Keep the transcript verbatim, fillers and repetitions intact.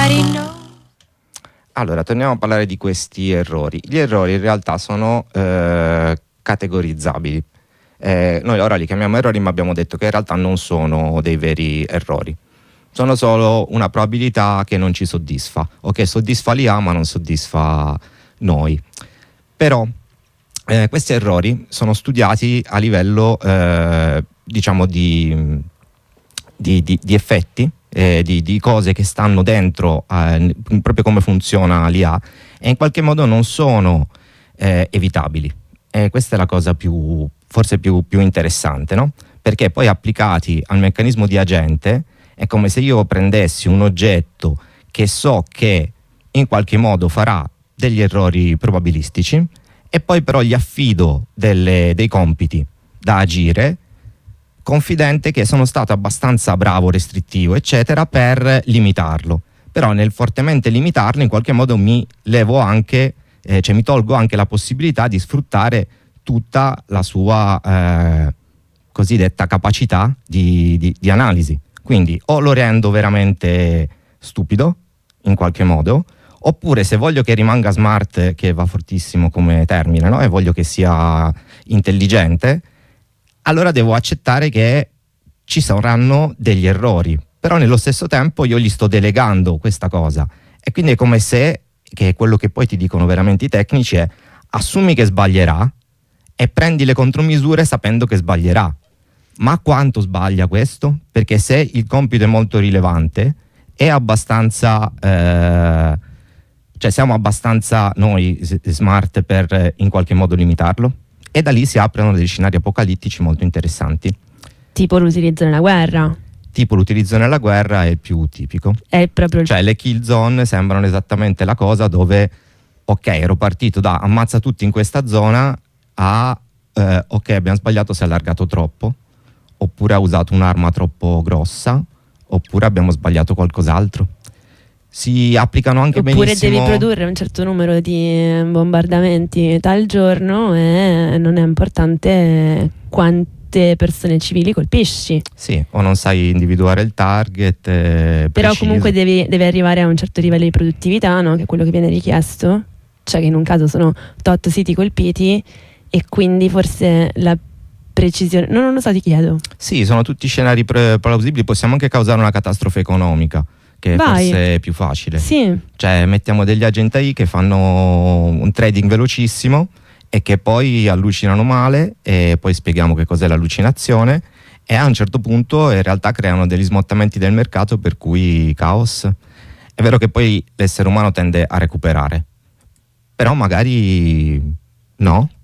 Everybody knows. Allora, torniamo a parlare di questi errori. Gli errori in realtà sono eh, categorizzabili. Eh, noi ora li chiamiamo errori, ma abbiamo detto che in realtà non sono dei veri errori. Sono solo una probabilità che non ci soddisfa, o che soddisfa l'I A ma non soddisfa noi. Però eh, questi errori sono studiati a livello eh, diciamo di, di, di, di effetti, eh, di, di cose che stanno dentro eh, proprio come funziona l'I A, e in qualche modo non sono eh, evitabili. E questa è la cosa più, forse più, più interessante, no? Perché poi applicati al meccanismo di agente è come se io prendessi un oggetto che so che in qualche modo farà degli errori probabilistici e poi però gli affido delle, dei compiti da agire, confidente che sono stato abbastanza bravo, restrittivo, eccetera, per limitarlo. Però nel fortemente limitarlo in qualche modo mi levo anche, eh, cioè mi tolgo anche la possibilità di sfruttare tutta la sua eh, cosiddetta capacità di, di, di analisi. Quindi o lo rendo veramente stupido in qualche modo, oppure se voglio che rimanga smart, che va fortissimo come termine, no? E voglio che sia intelligente, allora devo accettare che ci saranno degli errori, però nello stesso tempo io gli sto delegando questa cosa, e quindi è come se, che è quello che poi ti dicono veramente i tecnici, è: assumi che sbaglierà e prendi le contromisure sapendo che sbaglierà. Ma quanto sbaglia questo? Perché se il compito è molto rilevante, è abbastanza eh, cioè siamo abbastanza noi smart per eh, in qualche modo limitarlo, e da lì si aprono degli scenari apocalittici molto interessanti. Tipo l'utilizzo nella guerra. Tipo l'utilizzo nella guerra è il più tipico. È proprio il... Cioè le kill zone sembrano esattamente la cosa dove, ok, ero partito da ammazza tutti in questa zona a eh, ok, abbiamo sbagliato, si è allargato troppo, oppure ha usato un'arma troppo grossa, oppure abbiamo sbagliato qualcos'altro. Si applicano anche oppure benissimo. Devi produrre un certo numero di bombardamenti tal giorno e non è importante quante persone civili colpisci. Sì, o non sai individuare il target eh, però preciso. comunque devi, devi arrivare a un certo livello di produttività, no? Che è quello che viene richiesto, cioè che in un caso sono tot siti colpiti, e quindi forse la precisione, no, non lo so, ti chiedo. Sì, sono tutti scenari pre- plausibili. Possiamo anche causare una catastrofe economica, che Vai. forse è più facile. Sì. Cioè mettiamo degli agenti A I che fanno un trading velocissimo e che poi allucinano male, e poi spieghiamo che cos'è l'allucinazione, e a un certo punto in realtà creano degli smottamenti del mercato per cui caos. È vero che poi l'essere umano tende a recuperare, però magari no.